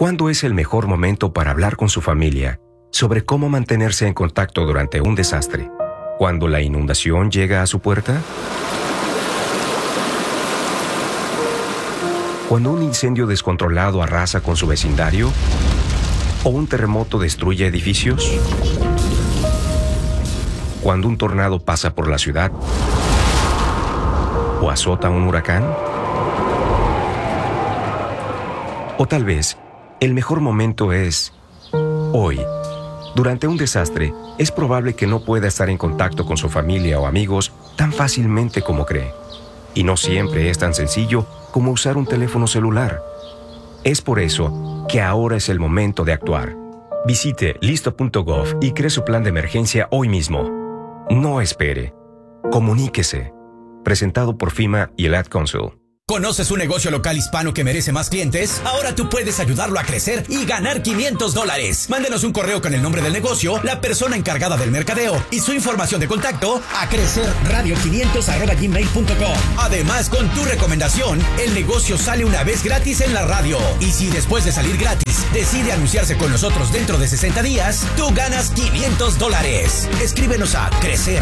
¿Cuándo es el mejor momento para hablar con su familia sobre cómo mantenerse en contacto durante un desastre? ¿Cuando la inundación llega a su puerta? ¿Cuando un incendio descontrolado arrasa con su vecindario? ¿O un terremoto destruye edificios? ¿Cuando un tornado pasa por la ciudad? ¿O azota un huracán? O tal vez, el mejor momento es hoy. Durante un desastre, es probable que no pueda estar en contacto con su familia o amigos tan fácilmente como cree. Y no siempre es tan sencillo como usar un teléfono celular. Es por eso que ahora es el momento de actuar. Visite listo.gov y cree su plan de emergencia hoy mismo. No espere. Comuníquese. Presentado por FEMA y el Ad Council. ¿Conoces un negocio local hispano que merece más clientes? Ahora tú puedes ayudarlo a crecer y ganar $500. Mándenos un correo con el nombre del negocio, la persona encargada del mercadeo y su información de contacto a crecerradio500@gmail.com. Además, con tu recomendación, el negocio sale una vez gratis en la radio. Y si después de salir gratis decide anunciarse con nosotros dentro de 60 días, tú ganas $500. Escríbenos a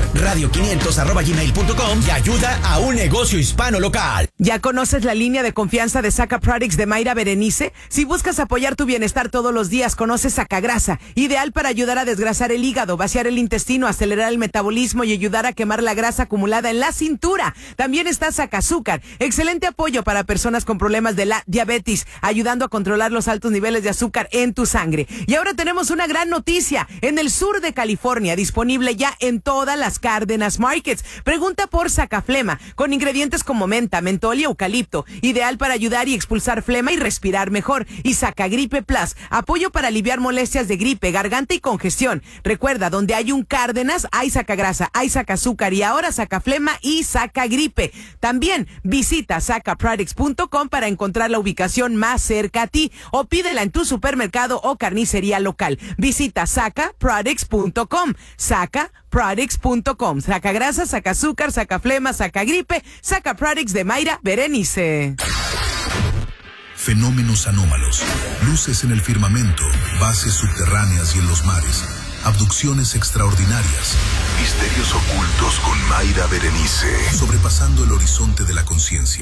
crecerradio500@gmail.com y ayuda a un negocio hispano local. ¿Ya conoces la línea de confianza de Saca Products de Mayra Berenice? Si buscas apoyar tu bienestar todos los días, conoce Sacagrasa, ideal para ayudar a desgrasar el hígado, vaciar el intestino, acelerar el metabolismo y ayudar a quemar la grasa acumulada en la cintura. También está Sacazúcar, excelente apoyo para personas con problemas de la diabetes, ayudando a controlar los altos niveles de azúcar en tu sangre. Y ahora tenemos una gran noticia, en el sur de California, disponible ya en todas las Cárdenas Markets. Pregunta por Sacaflema, con ingredientes como menta, mentol y eucalipto, ideal para ayudar y expulsar flema y respirar mejor. Y Sacagripe Plus, apoyo para aliviar molestias de gripe, garganta y congestión. Recuerda, donde hay un Cárdenas, hay Sacagrasa, hay Sacazúcar y ahora Sacaflema y Sacagripe. También visita sacaproducts.com para encontrar la ubicación más cerca a ti o pídela en tu supermercado o carnicería local. Visita sacaproducts.com. Sacaproducts.com. Sacagrasa, Sacazúcar, Sacaflema, Sacagripe, Sacaproducts de Mayra Berenice. Fenómenos anómalos, luces en el firmamento, bases subterráneas y en los mares, abducciones extraordinarias, misterios ocultos con Mayra Berenice, sobrepasando el horizonte de la conciencia.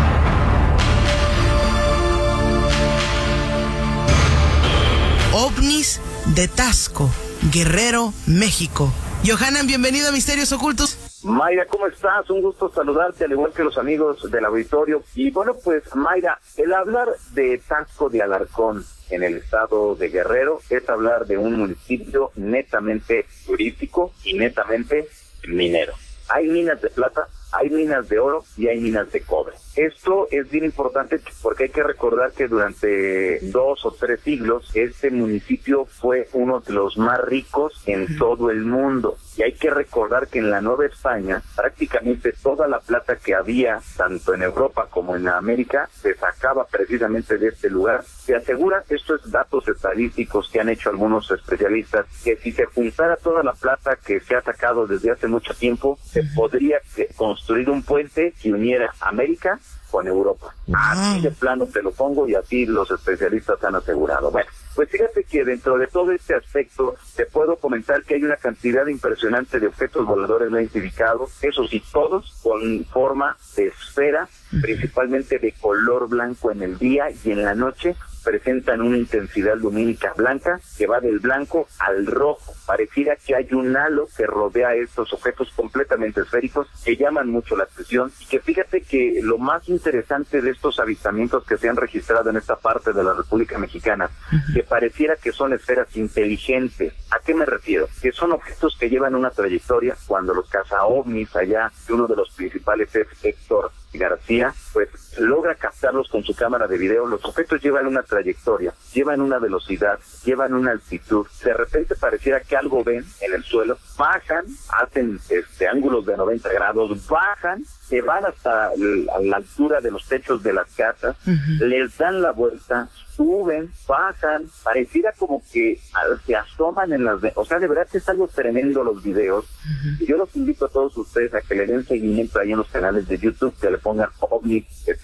OVNIs de Taxco, Guerrero, México. Johanan, bienvenido a Misterios Ocultos. Mayra, ¿cómo estás? Un gusto saludarte, al igual que los amigos del auditorio. Y bueno, pues Mayra, el hablar de Taxco de Alarcón en el estado de Guerrero es hablar de un municipio netamente turístico y netamente minero. Hay minas de plata, hay minas de oro y hay minas de cobre. Esto es bien importante porque hay que recordar que durante 2 o 3 siglos este municipio fue uno de los más ricos en todo el mundo. Y hay que recordar que en la Nueva España prácticamente toda la plata que había, tanto en Europa como en América, se sacaba precisamente de este lugar. Se asegura, esto es datos estadísticos que han hecho algunos especialistas, que si se juntara toda la plata que se ha sacado desde hace mucho tiempo, se podría construir un puente que uniera América con Europa. Así de plano te lo pongo y así los especialistas han asegurado. Bueno, pues fíjate que dentro de todo este aspecto te puedo comentar que hay una cantidad impresionante de objetos voladores no identificados, eso sí, todos con forma de esfera, principalmente de color blanco en el día y en la noche presentan una intensidad lumínica blanca que va del blanco al rojo. Pareciera que hay un halo que rodea estos objetos completamente esféricos que llaman mucho la atención y que fíjate que lo más interesante de estos avistamientos que se han registrado en esta parte de la República Mexicana, que pareciera que son esferas inteligentes. ¿A qué me refiero? Que son objetos que llevan una trayectoria. Cuando los cazaovnis allá, uno de los principales es Héctor García, pues logra captarlos con su cámara de video. Los objetos llevan una trayectoria, llevan una velocidad, llevan una altitud. De repente pareciera que algo ven en el suelo, bajan, hacen ángulos de 90 grados, bajan, se van hasta la altura de los techos de las casas, les dan la vuelta, suben, bajan, pareciera como que se asoman en las... O sea, de verdad que es algo tremendo los videos. Y yo los invito a todos ustedes a que le den seguimiento ahí en los canales de YouTube, que le pongan OVNI de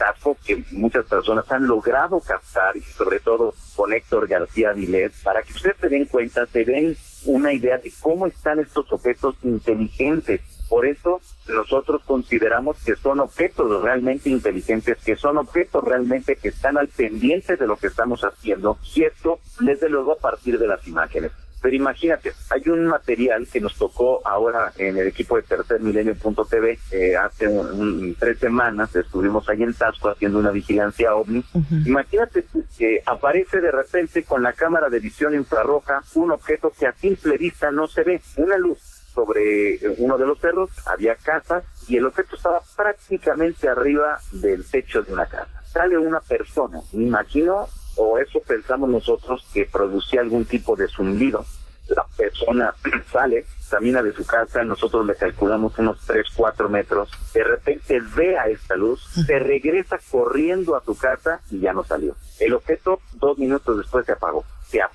Tasco que muchas personas han logrado captar, y sobre todo con Héctor García Avilés, para que ustedes se den cuenta, se den una idea de cómo están estos objetos inteligentes. Por eso nosotros consideramos que son objetos realmente inteligentes, que son objetos realmente que están al pendiente de lo que estamos haciendo, y esto desde luego a partir de las imágenes. Pero imagínate, hay un material que nos tocó ahora en el equipo de tercermilenio.tv, hace 3 semanas estuvimos ahí en Tasco haciendo una vigilancia OVNI. Imagínate que aparece de repente con la cámara de visión infrarroja un objeto que a simple vista no se ve, una luz sobre uno de los cerros, había casas y el objeto estaba prácticamente arriba del techo de una casa. Sale una persona, me imagino, o eso pensamos nosotros, que producía algún tipo de zumbido. La persona sale, camina de su casa, nosotros le calculamos unos 3-4 metros, de repente ve a esta luz, se regresa corriendo a su casa y ya no salió. El objeto 2 minutos después se apagó.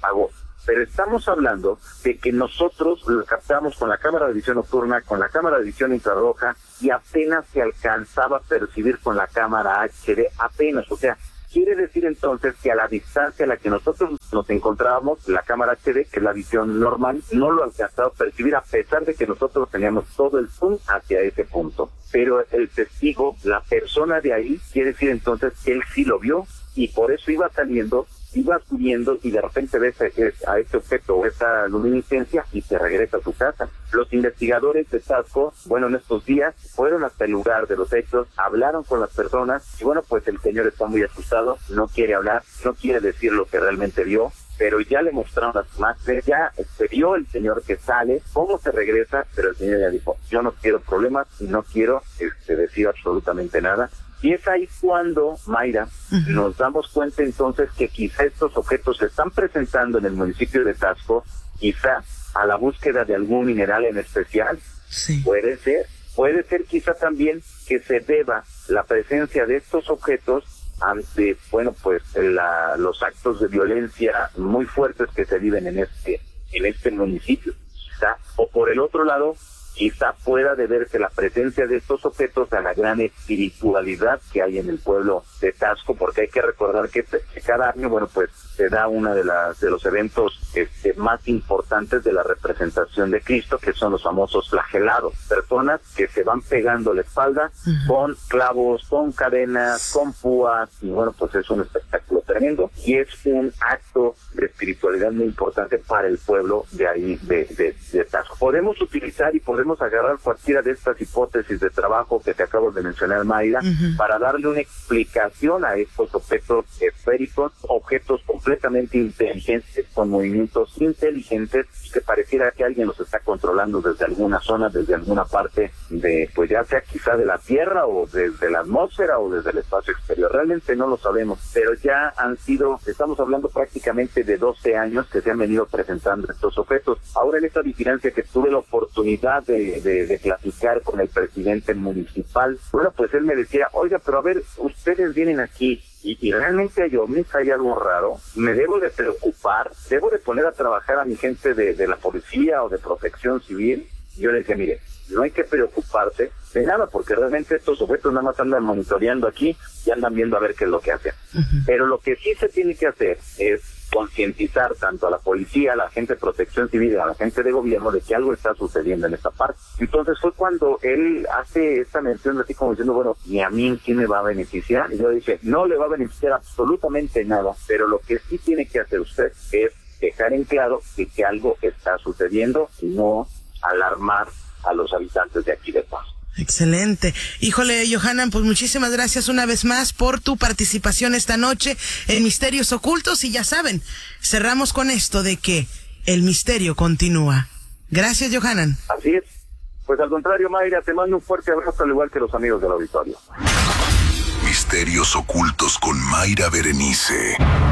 Pero estamos hablando de que nosotros lo captamos con la cámara de visión nocturna, con la cámara de visión infrarroja, y apenas se alcanzaba a percibir con la cámara HD, apenas, o sea, quiere decir entonces que a la distancia a la que nosotros nos encontrábamos, la cámara HD, que es la visión normal, no lo alcanzaba a percibir a pesar de que nosotros teníamos todo el zoom hacia ese punto. Pero el testigo, la persona de ahí, quiere decir entonces que él sí lo vio y por eso iba saliendo, iba subiendo y de repente ves a este objeto o esa luminiscencia y se regresa a su casa. Los investigadores de Tasco, bueno, en estos días fueron hasta el lugar de los hechos, hablaron con las personas y bueno, pues el señor está muy asustado, no quiere hablar, no quiere decir lo que realmente vio, pero ya le mostraron las imágenes, ya se vio el señor que sale, cómo se regresa, pero el señor ya dijo, yo no quiero problemas y no quiero decir absolutamente nada. Y es ahí cuando, Mayra, nos damos cuenta entonces que quizá estos objetos se están presentando en el municipio de Tasco, quizá a la búsqueda de algún mineral en especial. Sí. Puede ser quizá también que se deba la presencia de estos objetos ante, bueno, pues los actos de violencia muy fuertes que se viven en este municipio. Quizá, o por el otro lado, quizá pueda deberse la presencia de estos objetos a la gran espiritualidad que hay en el pueblo de Tasco, porque hay que recordar que cada año, bueno, pues se da uno de los eventos más importantes de la representación de Cristo, que son los famosos flagelados, personas que se van pegando la espalda con clavos, con cadenas, con púas, y bueno, pues es un espectáculo tremendo y es un acto de espiritualidad muy importante para el pueblo de ahí, de Tasco. Podemos utilizar y podemos agarrar cualquiera de estas hipótesis de trabajo que te acabo de mencionar, Mayra, para darle una explicación a estos objetos esféricos, objetos completamente inteligentes, con movimientos inteligentes, que pareciera que alguien los está controlando desde alguna zona, desde alguna parte de, pues ya sea quizá de la Tierra o desde la atmósfera o desde el espacio exterior. Realmente no lo sabemos, pero ya estamos hablando prácticamente de 12 años que se han venido presentando estos objetos. Ahora en esta vigilancia que tuve la oportunidad de platicar con el presidente municipal, bueno, pues él me decía, oiga, pero a ver, ustedes vienen aquí y realmente yo me hay algo raro, me debo de preocupar, debo de poner a trabajar a mi gente de la policía o de protección civil. Yo le decía, mire, no hay que preocuparse de nada, porque realmente estos objetos nada más andan monitoreando aquí y andan viendo a ver qué es lo que hacen. Pero lo que sí se tiene que hacer es concientizar tanto a la policía, a la gente de protección civil y a la gente de gobierno de que algo está sucediendo en esta parte. Entonces fue cuando él hace esta mención así como diciendo, bueno, ¿y a mí quién me va a beneficiar? Y yo dije, no le va a beneficiar absolutamente nada, pero lo que sí tiene que hacer usted es dejar en claro que algo está sucediendo y no alarmar a los habitantes de aquí de Paz. Excelente. Híjole, Johanan, pues muchísimas gracias una vez más por tu participación esta noche en Misterios Ocultos. Y ya saben, cerramos con esto de que el misterio continúa. Gracias, Johanan. Así es. Pues al contrario, Mayra, te mando un fuerte abrazo, al igual que los amigos del auditorio. Misterios Ocultos con Mayra Berenice.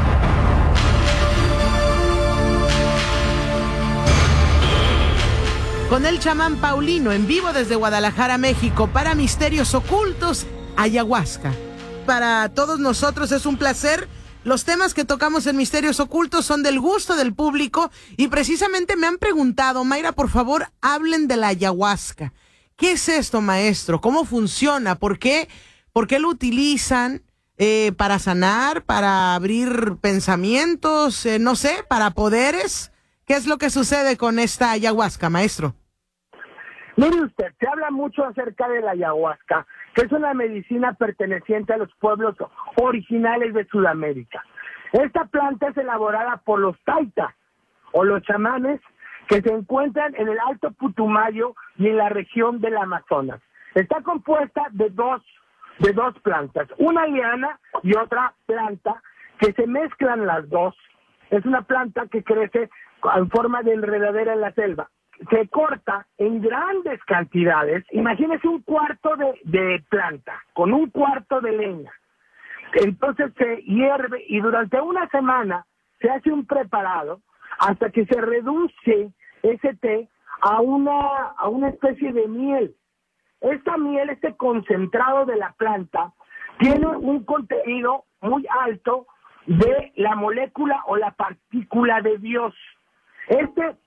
Con el chamán Paulino en vivo desde Guadalajara, México, para Misterios Ocultos, Ayahuasca. Para todos nosotros es un placer. Los temas que tocamos en Misterios Ocultos son del gusto del público y precisamente me han preguntado, Mayra, por favor, hablen de la ayahuasca. ¿Qué es esto, maestro? ¿Cómo funciona? ¿Por qué lo utilizan? para sanar, para abrir pensamientos, no sé, para poderes. ¿Qué es lo que sucede con esta ayahuasca, maestro? Mire usted, se habla mucho acerca de la ayahuasca, que es una medicina perteneciente a los pueblos originales de Sudamérica. Esta planta es elaborada por los taitas o los chamanes que se encuentran en el Alto Putumayo y en la región del Amazonas. Está compuesta de dos plantas, una liana y otra planta que se mezclan las dos. Es una planta que crece en forma de enredadera en la selva. Se corta en grandes cantidades. Imagínese un cuarto de planta con un cuarto de leña. Entonces se hierve y durante una semana se hace un preparado hasta que se reduce ese té a una especie de miel. Esta miel, este concentrado de la planta, tiene un contenido muy alto de la molécula o la partícula de Dios. Este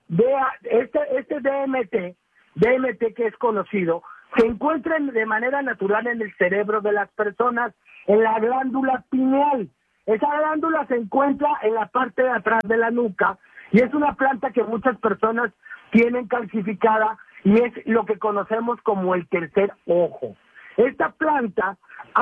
DMT que es conocido, se encuentra de manera natural en el cerebro de las personas, en la glándula pineal. Esa glándula se encuentra en la parte de atrás de la nuca y es una planta que muchas personas tienen calcificada y es lo que conocemos como el tercer ojo. Esta planta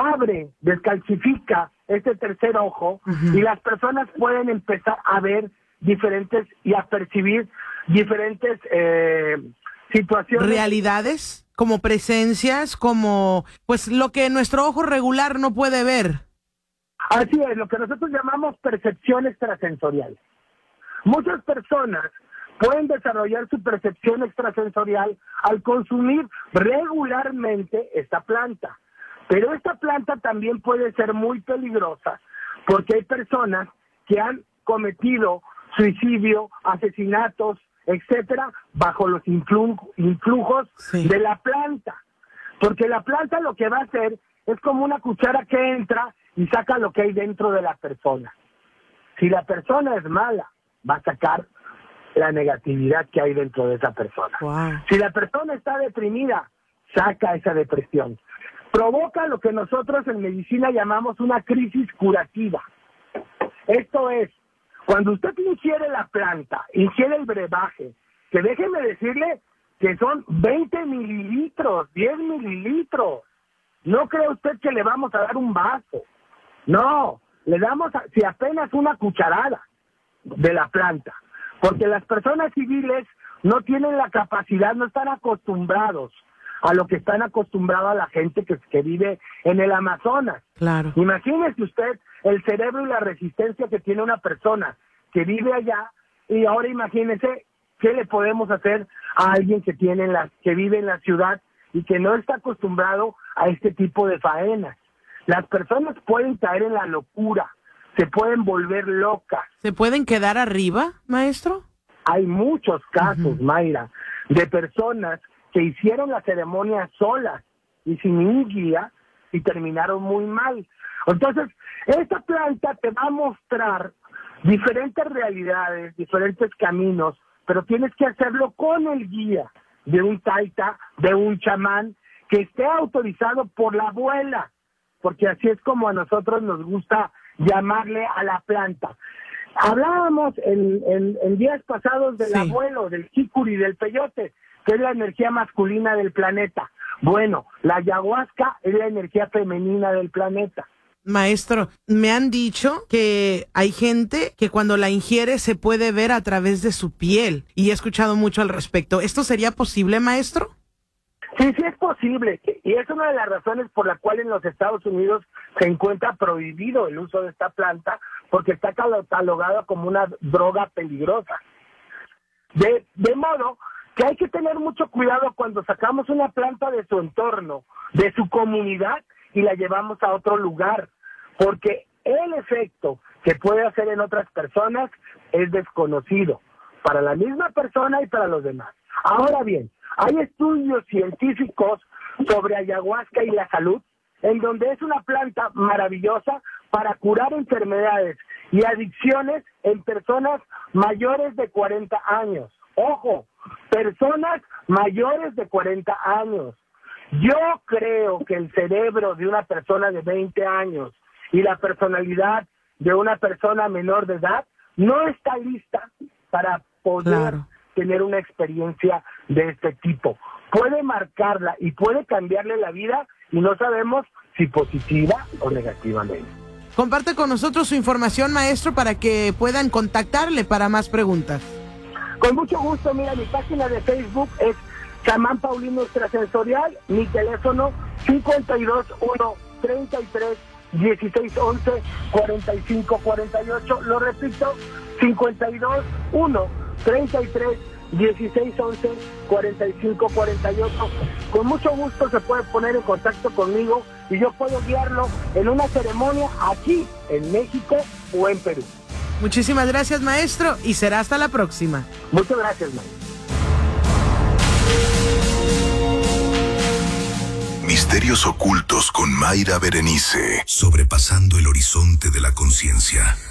descalcifica este tercer ojo y las personas pueden empezar a ver diferentes y a percibir diferentes situaciones. Realidades, como presencias, como pues lo que nuestro ojo regular no puede ver. Así es, lo que nosotros llamamos percepción extrasensorial. Muchas personas pueden desarrollar su percepción extrasensorial al consumir regularmente esta planta. Pero esta planta también puede ser muy peligrosa porque hay personas que han cometido suicidio, asesinatos, etcétera, bajo los influjos de la planta. Porque la planta lo que va a hacer es como una cuchara que entra y saca lo que hay dentro de la persona. Si la persona es mala, va a sacar la negatividad que hay dentro de esa persona. Wow. Si la persona está deprimida, saca esa depresión. Provoca lo que nosotros en medicina llamamos una crisis curativa. Esto es, cuando usted ingiere la planta, ingiere el brebaje, que déjeme decirle que son 20 mililitros, 10 mililitros. No cree usted que le vamos a dar un vaso. No, le damos si apenas una cucharada de la planta. Porque las personas civiles no tienen la capacidad, no están acostumbrados a lo que están acostumbrados a la gente que vive en el Amazonas. Claro. Imagínese usted el cerebro y la resistencia que tiene una persona que vive allá, y ahora imagínese qué le podemos hacer a alguien que vive en la ciudad y que no está acostumbrado a este tipo de faenas. Las personas pueden caer en la locura, se pueden volver locas. ¿Se pueden quedar arriba, maestro? Hay muchos casos, Mayra, de personas que hicieron la ceremonia solas y sin un guía y terminaron muy mal. Entonces, esta planta te va a mostrar diferentes realidades, diferentes caminos, pero tienes que hacerlo con el guía de un taita, de un chamán, que esté autorizado por la abuela, porque así es como a nosotros nos gusta llamarle a la planta. Hablábamos en días pasados del abuelo, del jicuri, del peyote, que es la energía masculina del planeta. Bueno, la ayahuasca es la energía femenina del planeta. Maestro, me han dicho que hay gente que cuando la ingiere se puede ver a través de su piel, y he escuchado mucho al respecto. ¿Esto sería posible, maestro? Sí, sí es posible, y es una de las razones por la cual en los Estados Unidos se encuentra prohibido el uso de esta planta, porque está catalogada como una droga peligrosa. De modo que hay que tener mucho cuidado cuando sacamos una planta de su entorno, de su comunidad, y la llevamos a otro lugar, porque el efecto que puede hacer en otras personas es desconocido, para la misma persona y para los demás. Ahora bien, hay estudios científicos sobre ayahuasca y la salud, en donde es una planta maravillosa para curar enfermedades y adicciones en personas mayores de 40 años. Ojo, personas mayores de 40 años. Yo creo que el cerebro de una persona de 20 años y la personalidad de una persona menor de edad no está lista para poder tener una experiencia de este tipo. Puede marcarla y puede cambiarle la vida y no sabemos si positiva o negativamente. Comparte con nosotros su información, maestro, para que puedan contactarle para más preguntas. Con mucho gusto, mira, mi página de Facebook es Chamán Paulino Extrasensorial, mi teléfono 521-33-1611-4548, lo repito, 521-33-1611-4548. Con mucho gusto se puede poner en contacto conmigo y yo puedo guiarlo en una ceremonia aquí en México o en Perú. Muchísimas gracias, maestro, y será hasta la próxima. Muchas gracias, maestro. Misterios ocultos con Mayra Berenice, sobrepasando el horizonte de la conciencia.